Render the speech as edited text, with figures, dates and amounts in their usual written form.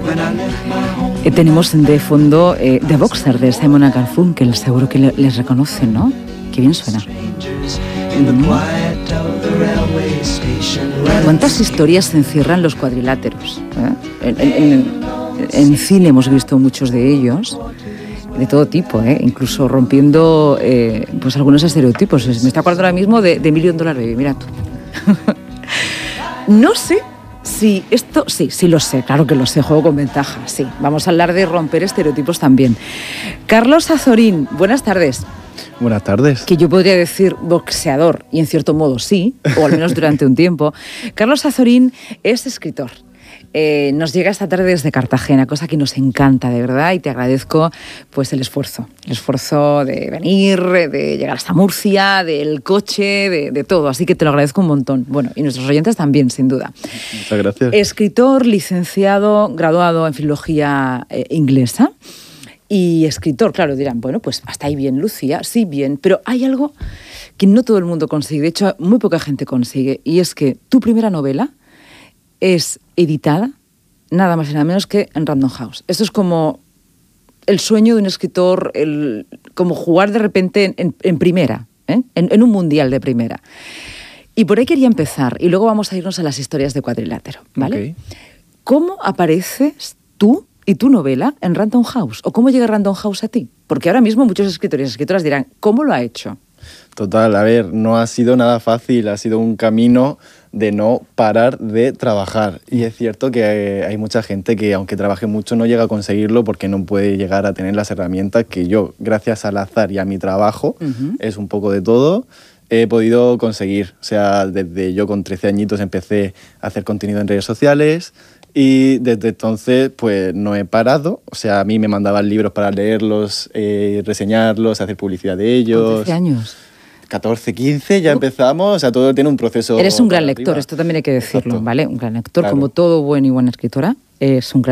Tenemos de fondo The Boxer de Simon & Garfunkel, seguro que les reconocen, ¿no? Qué bien suena. ¿Cuántas historias se encierran los cuadriláteros? En cine hemos visto muchos de ellos, de todo tipo, incluso rompiendo pues algunos estereotipos. Me está acordando ahora mismo de $1 Million Baby, mira tú. No sé si esto... Sí lo sé, claro que lo sé, juego con ventaja, sí. Vamos a hablar de romper estereotipos también. Carlos Azorín, buenas tardes. Buenas tardes. Que yo podría decir boxeador, y en cierto modo sí, o al menos durante un tiempo. Carlos Azorín es escritor. Nos llega esta tarde desde Cartagena, cosa que nos encanta, de verdad, y te agradezco pues el esfuerzo de venir, de llegar hasta Murcia, del coche, de todo, así que te lo agradezco un montón. Bueno, y nuestros oyentes también, sin duda. Muchas gracias. Escritor, licenciado, graduado en filología inglesa y escritor, claro, dirán, bueno, pues hasta ahí bien, Lucía, sí, bien, pero hay algo que no todo el mundo consigue, de hecho, muy poca gente consigue, y es que tu primera novela es editada, nada más y nada menos que en Random House. Esto es como el sueño de un escritor, como jugar de repente en primera, en un mundial de primera. Y por ahí quería empezar, y luego vamos a irnos a las historias de Cuadrilátero, ¿vale? Okay. ¿Cómo apareces tú y tu novela en Random House? ¿O cómo llega Random House a ti? Porque ahora mismo muchos escritores y escritoras dirán, ¿cómo lo ha hecho? Total, a ver, no ha sido nada fácil, ha sido un camino de no parar de trabajar. Y es cierto que hay mucha gente que, aunque trabaje mucho, no llega a conseguirlo porque no puede llegar a tener las herramientas que yo, gracias al azar y a mi trabajo, es un poco de todo, he podido conseguir. O sea, desde yo con 13 añitos empecé a hacer contenido en redes sociales y desde entonces pues no he parado. O sea, a mí me mandaban libros para leerlos, reseñarlos, hacer publicidad de ellos. ¿Con 13 años? 14, 15, ya empezamos, o sea, todo tiene un proceso. Eres un gran lector, esto también hay que decirlo, exacto, ¿vale? Un gran lector, claro. Como todo buen y buena escritora, es un gran